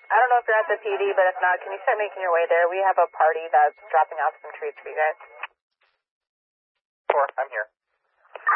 I don't know if you're at the PD, but if not, can you start making your way there? We have a party that's dropping off some treats for you guys.